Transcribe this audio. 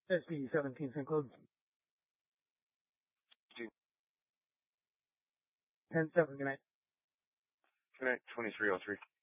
SB 17 St. Cloud. 10-7, good night. Good night, 2303.